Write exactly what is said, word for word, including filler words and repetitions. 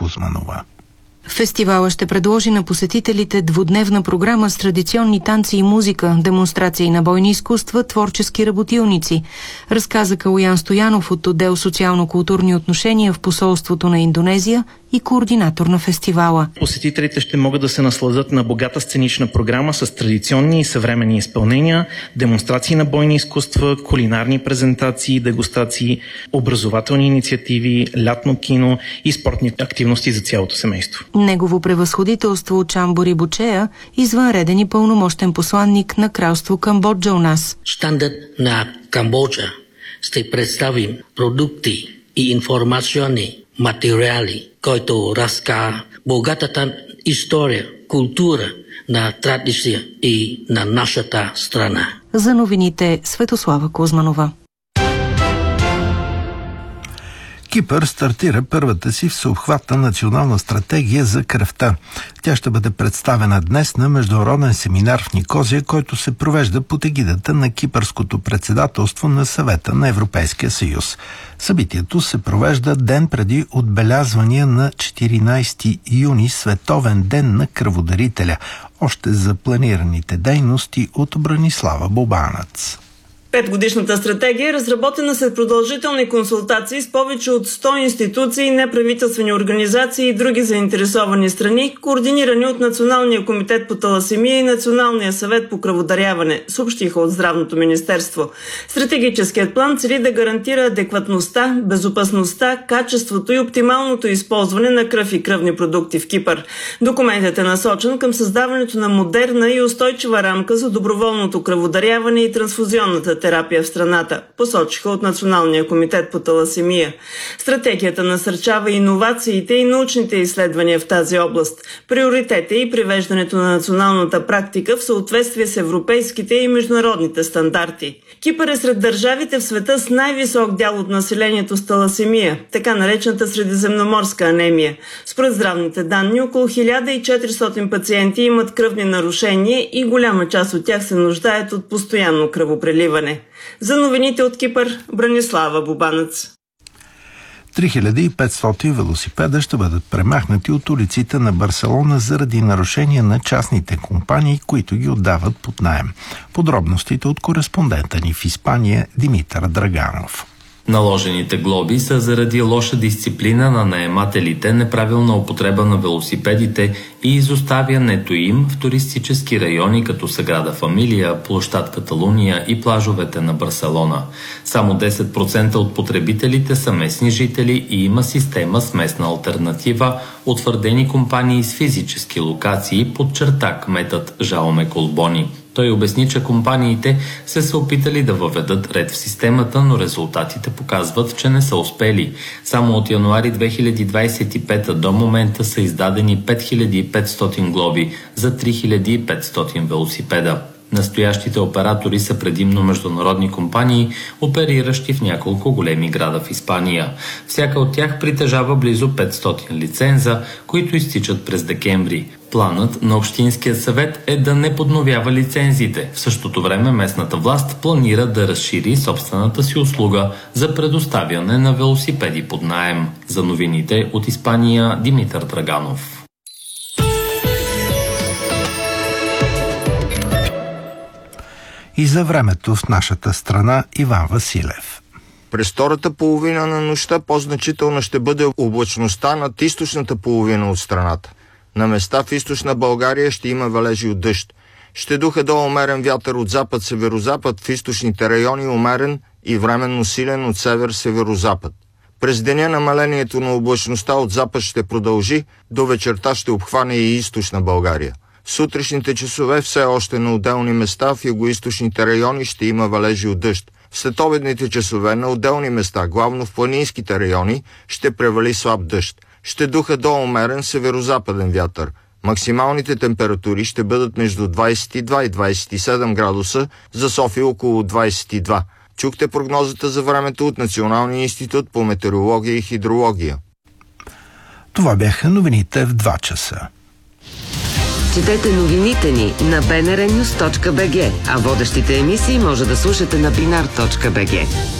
Кузманова. Фестивала ще предложи на посетителите двудневна програма с традиционни танци и музика, демонстрации на бойни изкуства, творчески работилници, разказа Калуян Стоянов от отдел социално-културни отношения в посолството на Индонезия и координатор на фестивала. Посетителите ще могат да се насладят на богата сценична програма с традиционни и съвременни изпълнения, демонстрации на бойни изкуства, кулинарни презентации, дегустации, образователни инициативи, лятно кино и спортни активности за цялото семейство. Негово превъзходителство Чамбори Бочея, извънреден и пълномощен посланник на кралство Камбоджа у нас. Щандът на Камбоджа ще представим продукти и информационни материали, който разка богатата история, култура на традиция и на нашата страна. За новините Светослава Кузманова. Кипър стартира първата си всеобхватна национална стратегия за кръвта. Тя ще бъде представена днес на международен семинар в Никозия, който се провежда под егидата на кипърското председателство на Съвета на Европейския съюз. Събитието се провежда ден преди отбелязвания на четиринайсети юни Световен ден на кръводарителя, още за планираните дейности от Бранислава Бобанец. Петгодишната стратегия е разработена след продължителни консултации с повече от сто институции, неправителствени организации и други заинтересовани страни, координирани от Националния комитет по таласемия и Националния съвет по кръводаряване, съобщиха от Здравното министерство. Стратегическият план цели да гарантира адекватността, безопасността, качеството и оптималното използване на кръв и кръвни продукти в Кипър. Документът е насочен към създаването на модерна и устойчива рамка за доброволното кръводаряване и трансфузионната терапия в страната, посочиха от Националния комитет по таласемия. Стратегията насърчава иновациите и научните изследвания в тази област. Приоритет е и привеждането на националната практика в съответствие с европейските и международните стандарти. Кипър е сред държавите в света с най-висок дял от населението с таласемия, така наречената средиземноморска анемия. Според здравните данни, около хиляда и четиристотин пациенти имат кръвни нарушения и голяма част от тях се нуждаят от постоянно кръвопреливане. За новините от Кипър, Бранислава Бобанец. три хиляди и петстотин велосипеда ще бъдат премахнати от улиците на Барселона заради нарушения на частните компании, които ги отдават под наем. Подробностите от кореспондента ни в Испания Димитър Драганов. Наложените глоби са заради лоша дисциплина на наемателите, неправилна употреба на велосипедите и изоставянето им в туристически райони като Саграда Фамилия, площад Каталуния и плажовете на Барселона. Само десет процента от потребителите са местни жители и има система с местна алтернатива, утвърдени компании с физически локации, подчерта кметът Жауме Колбони. Той обясни, че компаниите се са опитали да въведат ред в системата, но резултатите показват, че не са успели. Само от януари две хиляди двадесет и пета до момента са издадени пет хиляди и петстотин глоби за три хиляди и петстотин велосипеда. Настоящите оператори са предимно международни компании, опериращи в няколко големи града в Испания. Всяка от тях притежава близо петстотин лиценза, които изтичат през декември. Планът на Общинския съвет е да не подновява лицензите. В същото време местната власт планира да разшири собствената си услуга за предоставяне на велосипеди под наем. За новините от Испания Димитър Драганов. И за времето в нашата страна Иван Василев. През втората половина на нощта по-значителна ще бъде облачността над източната половина от страната. На места в източна България ще има валежи от дъжд. Ще духа до умерен вятър от запад-северозапад, в източните райони умерен и временно силен от север-северозапад. През деня намалението на облачността от запад ще продължи, до вечерта ще обхване и източна България. В сутрешните часове все още на отделни места в югоизточните райони ще има валежи от дъжд. В следобедните часове на отделни места, главно в планинските райони, ще превали слаб дъжд. Ще духа до умерен северозападен вятър. Максималните температури ще бъдат между двадесет и два и двадесет и седем градуса, за София около двадесет и два. Чухте прогнозата за времето от Националния институт по метеорология и хидрология. Това бяха новините в два часа. Четете новините ни на би ен ар нюс точка би джи, а водещите емисии може да слушате на бинар точка би джи.